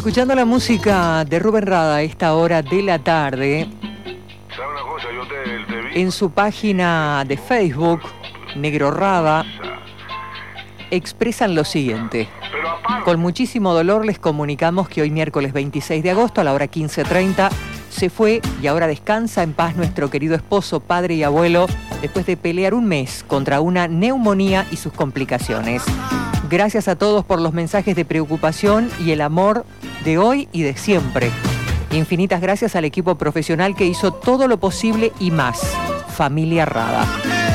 escuchando la música de Rubén Rada a esta hora de la tarde. ¿Sabe una cosa? Yo te vi. En su página de Facebook, Negro Rada, expresan lo siguiente. Con muchísimo dolor les comunicamos que hoy miércoles 26 de agosto a la hora 15:30 se fue y ahora descansa en paz nuestro querido esposo, padre y abuelo, después de pelear un mes contra una neumonía y sus complicaciones. Gracias a todos por los mensajes de preocupación y el amor de hoy y de siempre. Infinitas gracias al equipo profesional que hizo todo lo posible y más. Familia Rada.